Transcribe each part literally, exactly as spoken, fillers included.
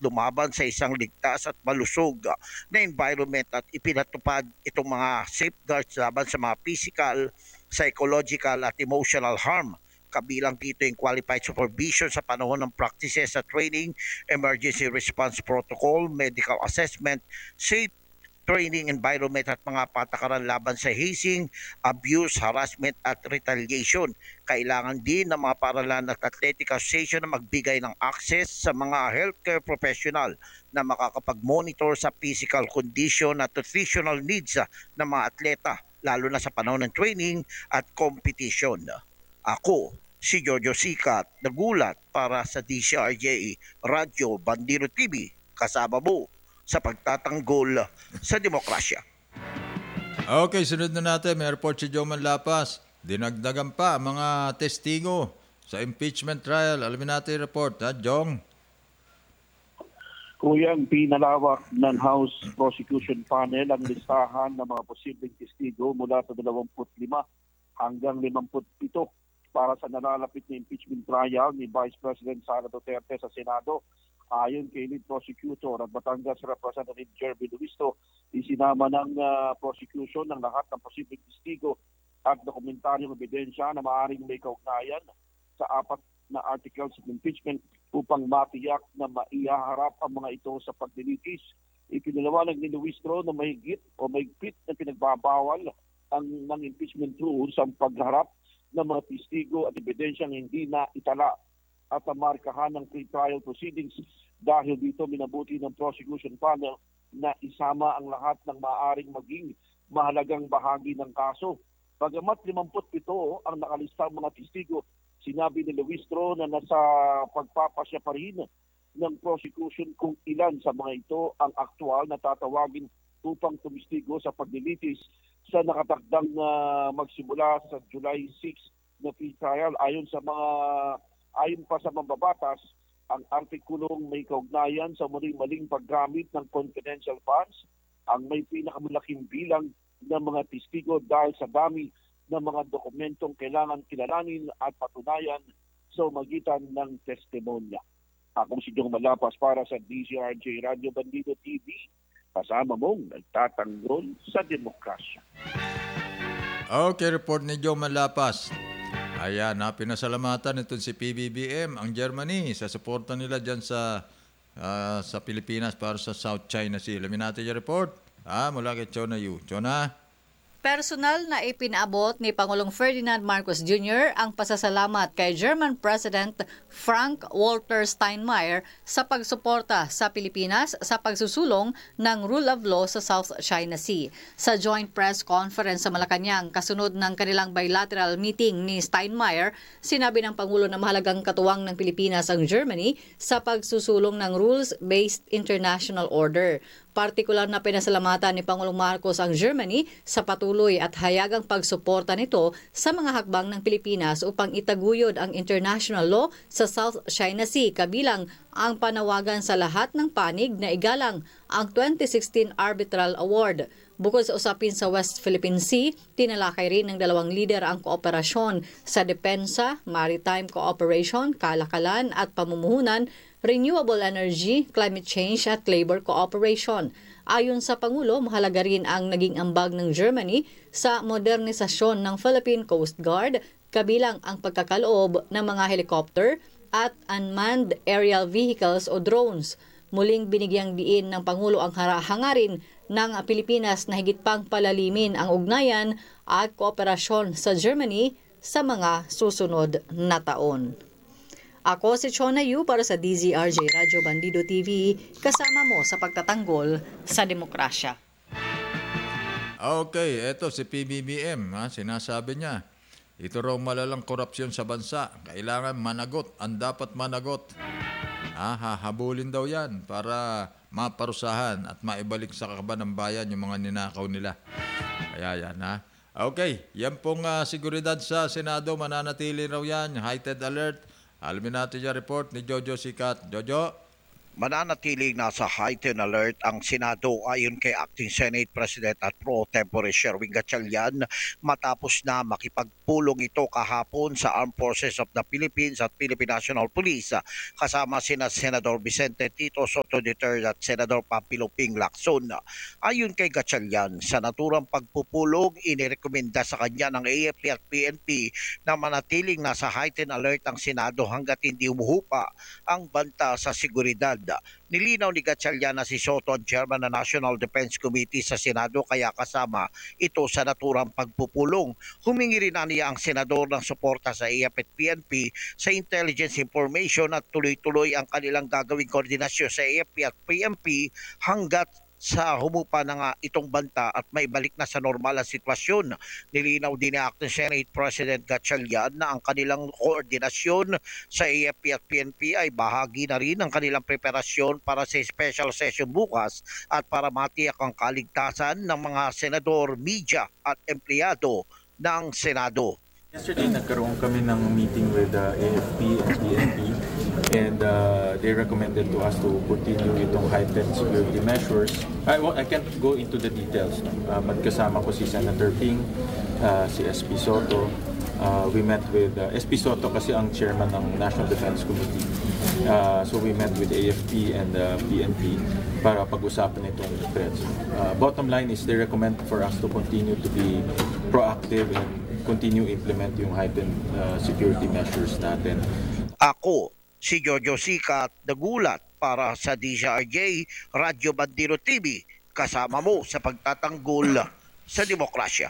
lumaban sa isang ligtas at malusog na environment at ipinatupad itong mga safeguards laban sa mga physical, psychological at emotional harm. Kabilang dito yung qualified supervision sa panahon ng practices at training, emergency response protocol, medical assessment, safe training environment at mga patakaran laban sa hazing, abuse, harassment at retaliation. Kailangan din ng mga paralan at athletic association na magbigay ng access sa mga healthcare professional na makakapag-monitor sa physical condition at nutritional needs ah, ng mga atleta lalo na sa panahon ng training at competition. Ako, si Jojo Sikat, nagulat para sa D C R J Radyo Bandiro T V, kasama mo sa pagtatanggol sa demokrasya. Okay, sunod na natin. May report si Joman Lapas. Dinagdagan pa ang mga testigo sa impeachment trial. Alamin natin yung report, ha, Jong? Kuyang pinalawak ng House Prosecution Panel ang listahan ng mga posibleng testigo mula sa dalawampu't lima hanggang limampu't pito para sa nalalapit na impeachment trial ni Vice President Sara Duterte sa Senado. Ayon kay lead prosecutor at Batangas Representative Jerby Luisto, isinama ng uh, prosecution ng lahat ng posibleng testigo at dokumentaryong ebidensya na maaaring may kaugnayan sa apat na articles of impeachment upang matiyak na maihaharap ang mga ito sa paglilitis. Ipinaliwanag ni Luisto na mahigit o mahigpit na pinagbabawal ang ng impeachment rules ang pagharap ng mga testigo at ebidensyang hindi na itala at markahan ng pre-trial proceedings. Dahil dito minabuti ng prosecution panel na isama ang lahat ng maaaring maging mahalagang bahagi ng kaso. Bagamat limampu't pito ang nakalistang mga testigo, sinabi ni Luistro na nasa pagpapasya pa rin ng prosecution kung ilan sa mga ito ang aktual na tatawagin upang tumistigo sa paglilitis sa nakatakdang uh, magsimula sa July sixth na pre-trial. Ayon sa mga Ayon pa sa mambabatas, ang artikulong may kaugnayan sa muling-maling paggamit ng confidential funds ang may pinakamalaking bilang ng mga testigo dahil sa dami ng mga dokumentong kailangan kilalanin at patunayan sa magitan ng testimonya. Ako si Jong Malapas para sa D C R J Radio Bandido T V, kasama mong nagtatanggol sa demokrasya. Okay, report ni Jong Malapas. Ayan, ha, pinasalamatan itong si P B B M, ang Germany, sa suporta nila dyan sa, uh, sa Pilipinas para sa South China Sea. Alamin natin yung report ha, mula kay Chona Yu. Chona? Personal na ipinaabot ni Pangulong Ferdinand Marcos Junior ang pasasalamat kay German President Frank-Walter Steinmeier sa pagsuporta sa Pilipinas sa pagsusulong ng rule of law sa South China Sea. Sa joint press conference sa Malacanang, kasunod ng kanilang bilateral meeting ni Steinmeier, sinabi ng Pangulo na mahalagang katuwang ng Pilipinas ang Germany sa pagsusulong ng rules-based international order. Partikular na pinasalamatan ni Pangulong Marcos ang Germany sa patuloy at hayagang pagsuporta nito sa mga hakbang ng Pilipinas upang itaguyod ang international law sa South China Sea, kabilang ang panawagan sa lahat ng panig na igalang ang twenty sixteen Arbitral Award. Bukod sa usapin sa West Philippine Sea, tinalakay rin ng dalawang lider ang kooperasyon sa depensa, maritime cooperation, kalakalan at pamumuhunan, renewable energy, climate change at labor cooperation. Ayon sa Pangulo, mahalaga rin ang naging ambag ng Germany sa modernisasyon ng Philippine Coast Guard, kabilang ang pagkakaloob ng mga helicopter at unmanned aerial vehicles o drones. Muling binigyang diin ng Pangulo ang hangarin ng Pilipinas na higit pang palalimin ang ugnayan at kooperasyon sa Germany sa mga susunod na taon. Ako si Chona Yu para sa D Z R J Radio Bandido T V, kasama mo sa pagtatanggol sa demokrasya. Okay, eto si P B B M, ha, sinasabi niya, ito raw malalang korupsyon sa bansa. Kailangan managot, ang dapat managot. Ha, hahabulin daw yan para maparusahan at maibalik sa kaban ng bayan yung mga ninakaw nila. Kaya yan, ha. Okay, yan pong uh, seguridad sa Senado, mananatili raw yan, heightened alert. Alamin natin yung report ni Jojo Sikat. Jojo? Mananatiling nasa heightened alert ang Senado ayon kay Acting Senate President at Pro Tempore Sherwin Gatchalian matapos na makipagpulong ito kahapon sa Armed Forces of the Philippines at Philippine National Police kasama sina Senador Vicente Tito Soto the third at Senador Pampilo Ping Lacson. Ayon kay Gatchalian, sa naturang pagpupulong, inirekomenda sa kanya ng A F P at P N P na manatiling nasa heightened alert ang Senado hanggat hindi umuhupa ang banta sa seguridad. Nilinaw ni Gatchalian na si Soto ang chairman ng National Defense Committee sa Senado kaya kasama ito sa naturang pagpupulong. Humingi rin na niya ang senador ng suporta sa A F P at P N P sa intelligence information at tuloy-tuloy ang kanilang gagawing koordinasyon sa A F P at P N P hanggat sa humupa na nga itong banta at may balik na sa normal ang sitwasyon. Nilinaw din ni Acting Senate President Gatchalian na ang kanilang koordinasyon sa A F P at P N P ay bahagi na rin ng kanilang preparasyon para sa special session bukas at para matiyak ang kaligtasan ng mga senador, media at empleyado ng Senado. Yesterday, nagkaroon kami ng meeting with the A F P and P N P and uh, they recommended to us to continue itong heightened security measures. I, won't, I can't go into the details. Uh, magkasama ko si Senator Ping, uh, si S P Soto. Uh, we met with uh, S P Soto kasi ang chairman ng National Defense Committee. Uh, so we met with A F P and uh, P N P para pag-usapan itong threats. Uh, bottom line is they recommend for us to continue to be proactive and continue implement yung heightened uh, security measures natin. Ako, si Jojo Sikat, nagulat para sa D Z R J, Radyo Bandero T V, kasama mo sa pagtatanggol sa demokrasya.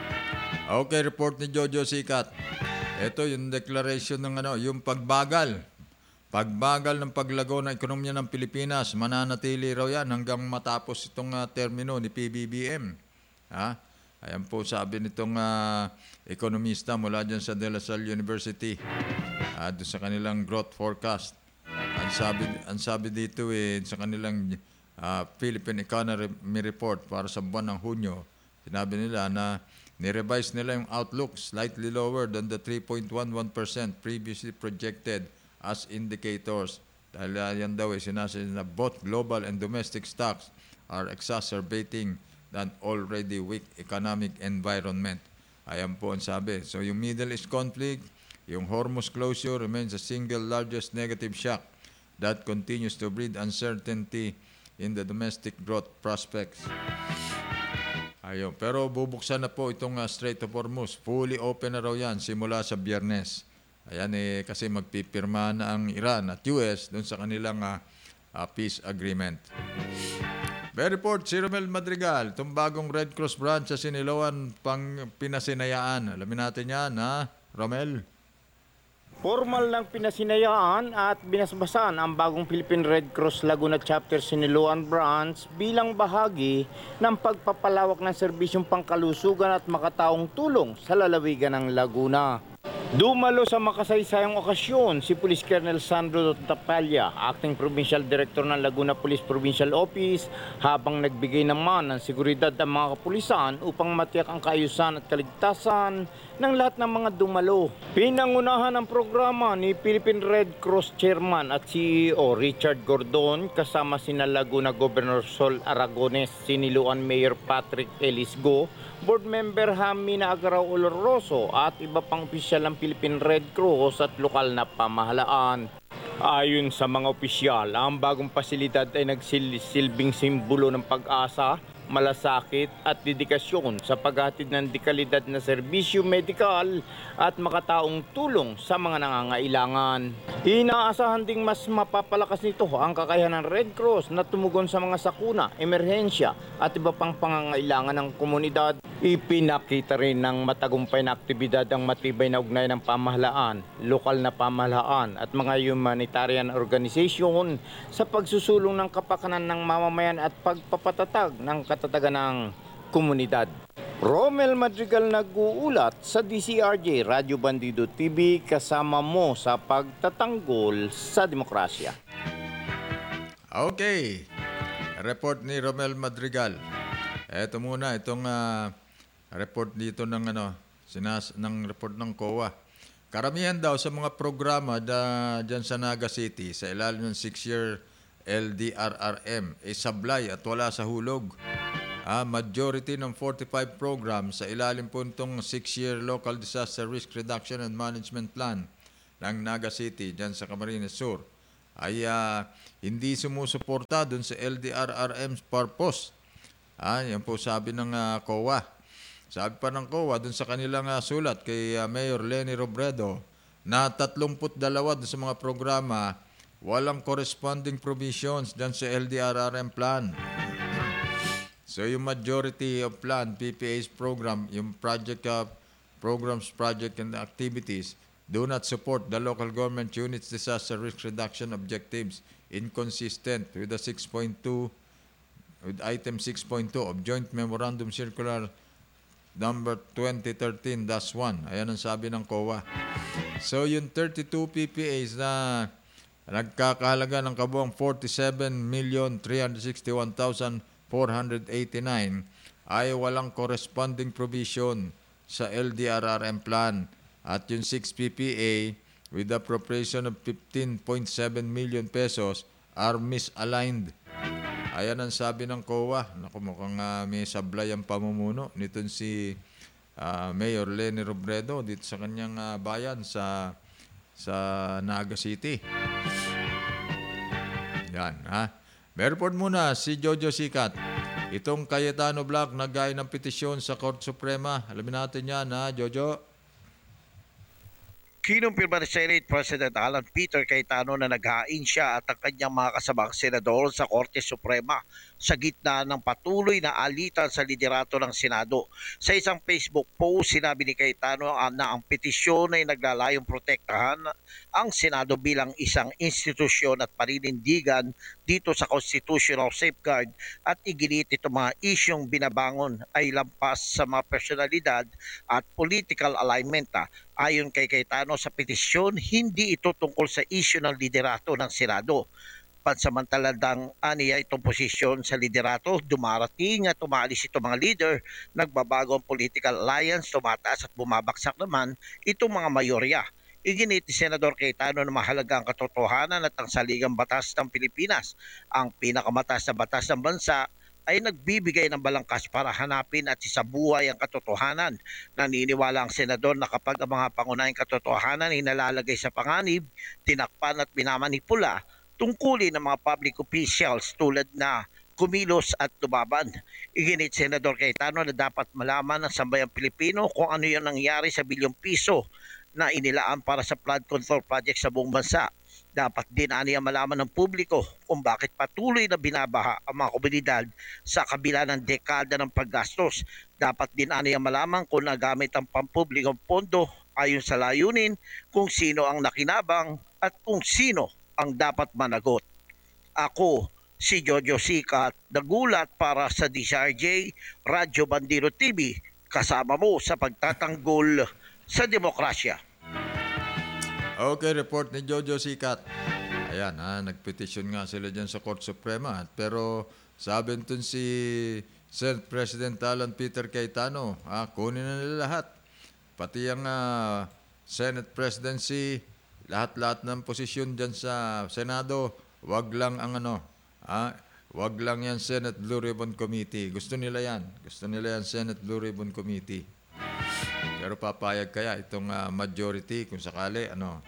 Okay, report ni Jojo Sikat. Ito yung declaration ng ano, yung pagbagal. Pagbagal ng paglago ng ekonomiya ng Pilipinas, mananatili raw yan hanggang matapos itong uh, termino ni P B B M. Ha? Ayan po sabi nitong uh, ekonomista mula dyan sa De La Salle University uh, doon sa kanilang growth forecast. Ang sabi, ang sabi dito eh, sa kanilang uh, Philippine Economy Report para sa buwan ng Hunyo, sinabi nila na nirevise nila yung outlook slightly lower than the three point one one percent previously projected as indicators. Dahil uh, yan daw eh, sinasabi na both global and domestic stocks are exacerbating than already weak economic environment. Ayan po ang sabi. So yung Middle East conflict, yung Hormuz closure remains the single largest negative shock that continues to breed uncertainty in the domestic growth prospects. Ayun. Pero bubuksan na po itong uh, Strait of Hormuz. Fully open na raw yan simula sa Biyernes. Ayan eh, kasi magpipirma na ang Iran at U S dun sa kanilang uh, uh, peace agreement. May report si Romel Madrigal, itong bagong Red Cross branch sa Siniloan pang pinasinayaan. Alamin natin yan, ha, Romel? Formal ng pinasinayaan at binasbasan ang bagong Philippine Red Cross Laguna Chapter Siniloan Branch bilang bahagi ng pagpapalawak ng serbisyong pangkalusugan at makataong tulong sa lalawigan ng Laguna. Dumalo sa makasaysayang okasyon si Police Colonel Sandro Tapalla, Acting Provincial Director ng Laguna Police Provincial Office, habang nagbigay naman ng seguridad ang mga kapulisan upang matiyak ang kaayusan at kaligtasan ng lahat ng mga dumalo. Pinangunahan ang programa ni Philippine Red Cross Chairman at C E O Richard Gordon kasama sina Laguna Governor Sol Aragones, Siniloan Mayor Patrick Elisgo, Board Member Hamina Agaraw Oloroso at iba pang opisyal ng Philippine Red Cross at lokal na pamahalaan. Ayon sa mga opisyal, ang bagong pasilidad ay nagsilbing simbolo ng pag-asa, malasakit at dedikasyon sa paghatid ng dekalidad na serbisyo medikal at makataong tulong sa mga nangangailangan. Inaasahan ding mas mapapalakas nito ang kakayahan ng Red Cross na tumugon sa mga sakuna, emerhensya at iba pang pangangailangan ng komunidad. Ipinakita rin ng matagumpay na aktibidad ang matibay na ugnay ng pamahalaan, lokal na pamahalaan at mga humanitarian organization sa pagsusulong ng kapakanan ng mamamayan at pagpapatatag ng katatagan ng komunidad. Romel Madrigal nag-uulat sa D C R J Radyo Bandido T V, kasama mo sa pagtatanggol sa demokrasya. Okay. Report ni Romel Madrigal. Ito muna, itong uh, report dito ng ano, sinas ng report ng C O A. Karamihan daw sa mga programa da, dyan sa Naga City sa ilalim ng six-year L D R R M ay sablay at wala sa hulog. Ah, majority ng forty-five programs sa ilalim po nitong six-year Local Disaster Risk Reduction and Management Plan ng Naga City dyan sa Camarines Sur ay ah, hindi sumusuporta dun sa L D R R M's purpose. Ah, yan po sabi ng ah, C O A. Sabi pa ng C O A dun sa kanilang ah, sulat kay ah, Mayor Leni Robredo na tatlumpu't dalawa dun sa mga programa walang corresponding provisions dyan sa L D R R M plan. So yung majority of plan, P P A's program, yung project uh, programs, project and activities do not support the local government units disaster risk reduction objectives inconsistent with the six point two with item six point two of Joint Memorandum Circular number twenty thirteen dash one. Ayan ang sabi ng C O A. So yung thirty-two P P As na nagkakahalaga ng kabuang forty-seven million three hundred sixty-one thousand four hundred eighty-nine ay walang corresponding provision sa L D R R M plan at yung six P P A with appropriation of fifteen point seven million pesos are misaligned. Ayan ang sabi ng C O A. Naku, mukhang uh, may sablay ang pamumuno nitong si uh, Mayor Leni Robredo dito sa kanyang uh, bayan sa sa Naga City. Yan, ha? Meron po muna si Jojo Sikat. Itong Cayetano Black nagay ng petisyon sa Korte Suprema. Alamin natin yan, ha, Jojo? Kinumpirma ni Senate President Alan Peter Cayetano na naghain siya at ang kanyang mga kasamang senador sa Korte Suprema sa gitna ng patuloy na alitan sa liderato ng Senado. Sa isang Facebook post, sinabi ni Cayetano na ang petisyon ay naglalayong protektahan ang Senado bilang isang institusyon at paninindigan dito sa constitutional safeguard at iginit itong mga isyong binabangon ay lampas sa mga personalidad at political alignment. Ayon kay Cayetano sa petisyon, hindi ito tungkol sa isyu ng liderato ng Senado. Pansamantalang aniya itong posisyon sa liderato, dumarating at umalis itong mga leader, nagbabago ang political alliance, tumataas at bumabaksak naman itong mga mayorya. Iginit ni Senador Cayetano na mahalaga ang katotohanan at ang saligang batas ng Pilipinas. Ang pinakamataas na batas ng bansa ay nagbibigay ng balangkas para hanapin at isabuhay ang katotohanan. Naniniwala ang senador na kapag ang mga pangunahing katotohanan ay nalalagay sa panganib, tinakpan at minamanipula, tungkulin ng mga public officials tulad na kumilos at lumaban. Iginit Senador Cayetano na dapat malaman ng sambayang Pilipino kung ano yung nangyari sa bilyong piso na inilaan para sa flood control project sa buong bansa. Dapat din aniya malaman ng publiko kung bakit patuloy na binabaha ang mga komunidad sa kabila ng dekada ng paggastos. Dapat din aniya malaman kung nagamit ang pampublikong pondo ayon sa layunin, kung sino ang nakinabang at kung sino ang dapat managot. Ako, si Jojo Sikat, nagulat para sa D C R J, Radyo Bandero T V, kasama mo sa pagtatanggol sa demokrasya. Okay, report ni Jojo Sikat. Ayan, ha, nagpetisyon nga sila dyan sa Korte Suprema. Pero sabi nitong si Senate President Alan Peter Cayetano, ha, kunin na nila lahat. Pati ang uh, Senate Presidency, lahat-lahat ng posisyon dyan sa Senado, wag lang ang ano, ha, wag lang yan Senate Blue Ribbon Committee. Gusto nila yan. Gusto nila yan Senate Blue Ribbon Committee. Pero papayag kaya itong uh, majority kung sakali, ano.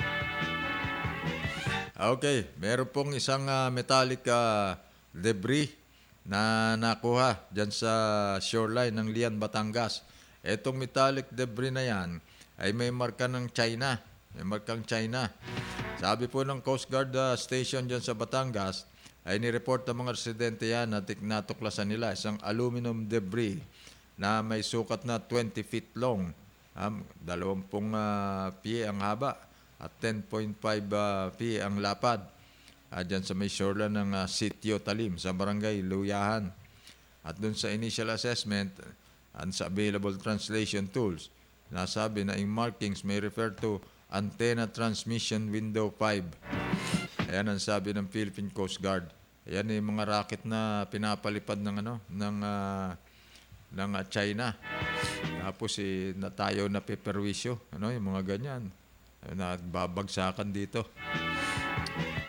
Okay, meron pong isang uh, metallic uh, debris na nakuha dyan sa shoreline ng Lian, Batangas. Itong metallic debris na yan ay may marka ng China. May markang China. Sabi po ng Coast Guard uh, station dyan sa Batangas, ay nireport ng mga residente yan na natuklasan nila isang aluminum debris na may sukat na twenty feet long, um, dalawampung uh, pie ang haba at ten point five uh, pie ang lapad. Uh, dyan sa may shoreline ng uh, Sitio Talim sa barangay Luyahan. At dun sa initial assessment and sa available translation tools, nasabi na yung markings may refer to antenna transmission window five. Ayan ang sabi ng Philippine Coast Guard. Ayan yung mga rocket na pinapalipad ng ano ng uh, ng uh, China. Tapos eh, na tayo na peperwisyo, ano yung mga ganyan. Na babagsakan dito.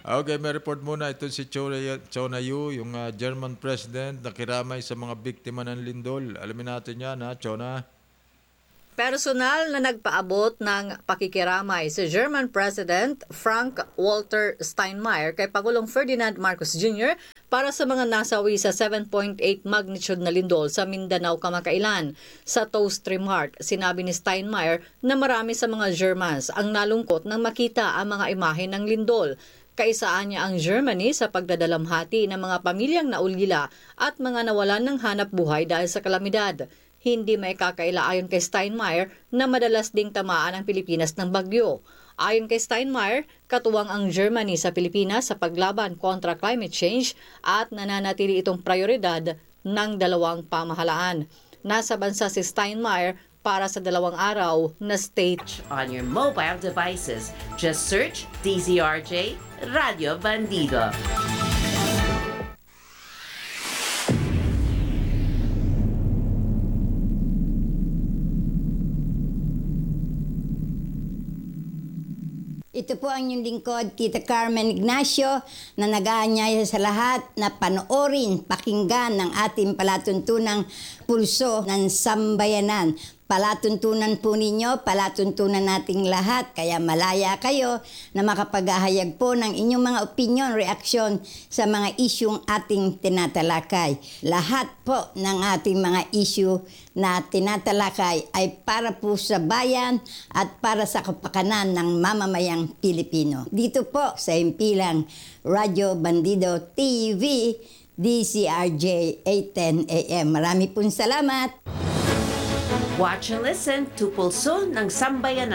Okay, may report muna. Ito si Chona, Chona Yu, yung ah, German president na kiramay sa mga biktima ng lindol. Alamin natin yan, ha, Chona? Personal na nagpaabot ng pakikiramay si German President Frank-Walter Steinmeier kay Pangulong Ferdinand Marcos Junior para sa mga nasawi sa seven point eight magnitude na lindol sa Mindanao kamakailan. Sa toast remark, sinabi ni Steinmeier na marami sa mga Germans ang nalungkot nang makita ang mga imahe ng lindol. Kaisaan niya ang Germany sa pagdadalamhati ng mga pamilyang naulila at mga nawalan ng hanap buhay dahil sa kalamidad. Hindi may kakaila ayon kay Steinmeier na madalas ding tamaan ang Pilipinas ng bagyo. Ayon kay Steinmeier, katuwang ang Germany sa Pilipinas sa paglaban kontra climate change at nananatili itong prioridad ng dalawang pamahalaan. Nasa bansa si Steinmeier para sa dalawang araw na state. On your mobile devices, just search D Z R J Radio Bandido. Ito po ang inyong lingkod, Tita Carmen Ignacio, na nag-aanyaya sa lahat na panoorin, pakinggan ng ating palatuntunang pulso ng sambayanan. Palatuntunan po ninyo, palatuntunan nating lahat, kaya malaya kayo na makapaghahayag po ng inyong mga opinion, reaksyon sa mga isyung ating tinatalakay. Lahat po ng ating mga issue na tinatalakay ay para po sa bayan at para sa kapakanan ng mamamayang Pilipino. Dito po sa himpilang Radyo Bandido T V, D C R J eight ten A M. Marami pong salamat! Watch and listen to Pulso ng Sambayanan.